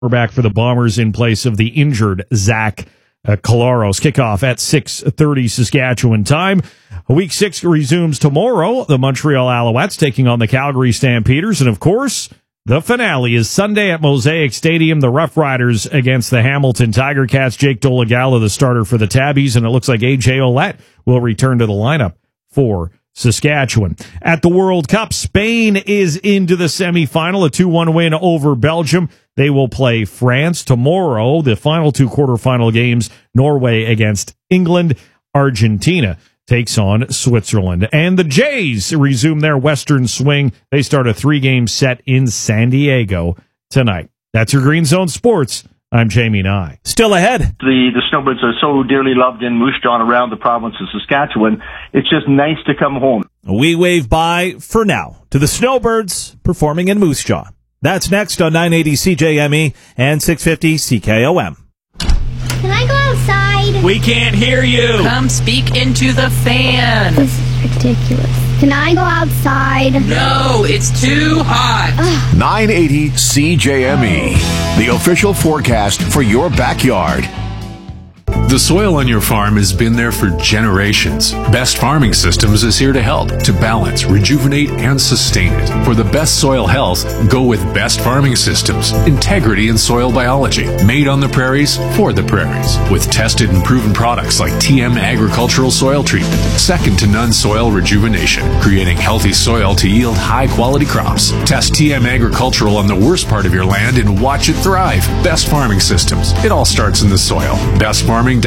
We're back for the Bombers in place of the injured Zach Collaros. Kickoff at 6:30 Saskatchewan time. Week 6 resumes tomorrow. The Montreal Alouettes taking on the Calgary Stampeders. And, of course, the finale is Sunday at Mosaic Stadium. The Rough Riders against the Hamilton Tiger Cats. Jake Dolegala, the starter for the Tabbies. And it looks like A.J. Ouellette will return to the lineup for Saskatchewan. At the World Cup, Spain is into the semifinal, a 2-1 win over Belgium. They will play France tomorrow. The final 2 quarterfinal games, Norway against England. Argentina takes on Switzerland. And the Jays resume their Western swing. They start a 3-game set in San Diego tonight. That's your Green Zone Sports. I'm Jamie Nye. Still ahead. The snowbirds are so dearly loved in Moose Jaw around the province of Saskatchewan. It's just nice to come home. We wave bye for now to the snowbirds performing in Moose Jaw. That's next on 980 CJME and 650 CKOM. Can I go outside? We can't hear you. Come speak into the fan. This is ridiculous. Can I go outside? No, it's too hot. 980 CJME, the official forecast for your backyard. The soil on your farm has been there for generations. Best Farming Systems is here to help, to balance, rejuvenate, and sustain it. For the best soil health, go with Best Farming Systems. Integrity in soil biology. Made on the prairies, for the prairies. With tested and proven products like TM Agricultural Soil Treatment. Second to none soil rejuvenation. Creating healthy soil to yield high-quality crops. Test TM Agricultural on the worst part of your land and watch it thrive. Best Farming Systems. It all starts in the soil. BestFarming.ca.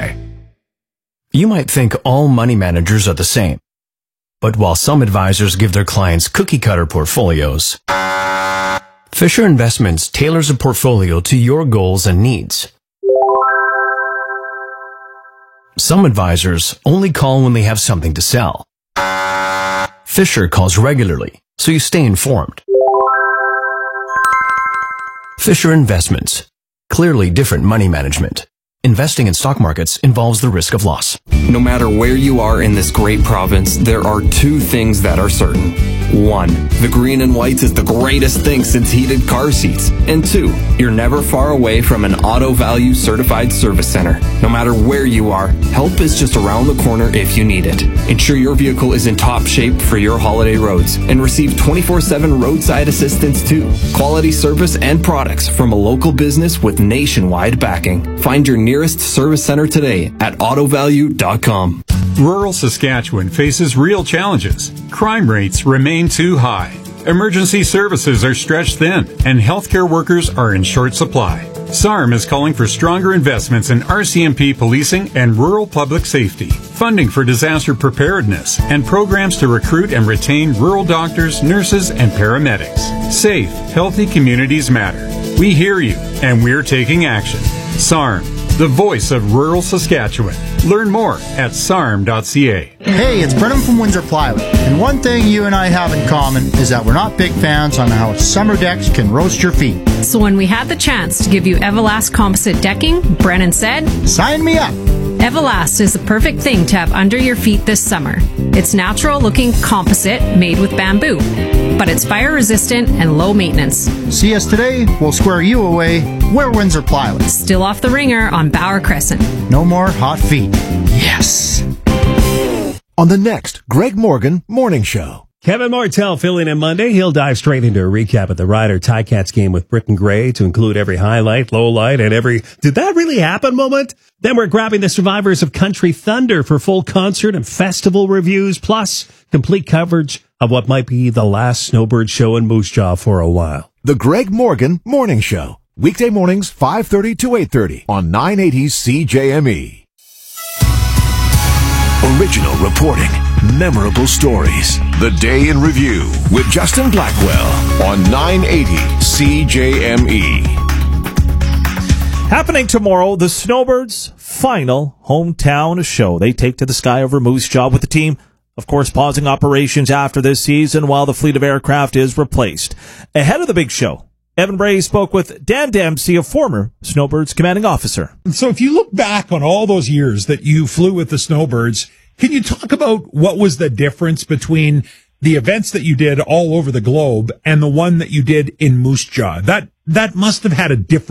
You might think all money managers are the same. But while some advisors give their clients cookie-cutter portfolios, Fisher Investments tailors a portfolio to your goals and needs. Some advisors only call when they have something to sell. Fisher calls regularly, so you stay informed. Fisher Investments. Clearly different money management. Investing in stock markets involves the risk of loss. No matter where you are in this great province, there are 2 things that are certain. 1, the green and whites is the greatest thing since heated car seats. And 2, you're never far away from an Auto Value certified service center. No matter where you are, help is just around the corner if you need it. Ensure your vehicle is in top shape for your holiday roads and receive 24/7 roadside assistance too. Quality service and products from a local business with nationwide backing. Find your nearest service center today at autovalue.com. Rural Saskatchewan faces real challenges. Crime rates remain too high. Emergency services are stretched thin, and healthcare workers are in short supply. SARM is calling for stronger investments in RCMP policing and rural public safety, funding for disaster preparedness, and programs to recruit and retain rural doctors, nurses, and paramedics. Safe, healthy communities matter. We hear you, and we're taking action. SARM, the voice of rural Saskatchewan. Learn more at sarm.ca. Hey, it's Brennan from Windsor Plywood. And one thing you and I have in common is that we're not big fans on how summer decks can roast your feet. So when we had the chance to give you Everlast composite decking, Brennan said, "Sign me up." Everlast is the perfect thing to have under your feet this summer. It's natural-looking composite made with bamboo, but it's fire-resistant and low maintenance. See us today, we'll square you away. We're Windsor Plywood. Still off the ringer on Bauer Crescent. No more hot feet. Yes. On the next Greg Morgan Morning Show. Kevin Martell filling in Monday. He'll dive straight into a recap of the Rider Ticats game with Britton Gray to include every highlight, low light, and every "did that really happen" moment. Then we're grabbing the survivors of Country Thunder for full concert and festival reviews, plus complete coverage of what might be the last snowbird show in Moose Jaw for a while. The Greg Morgan Morning Show. Weekday mornings 5:30 to 8:30 on 980 CJME. Original reporting. Memorable stories. The Day in Review with Justin Blackwell on 980 CJME. Happening tomorrow, the Snowbirds' final hometown show. They take to the sky over Moose Jaw with the team, of course, pausing operations after this season while the fleet of aircraft is replaced. Ahead of the big show, Evan Bray spoke with Dan Dempsey, a former Snowbirds commanding officer. So if you look back on all those years that you flew with the Snowbirds, can you talk about what was the difference between the events that you did all over the globe and the one that you did in Moose Jaw. That must have had a different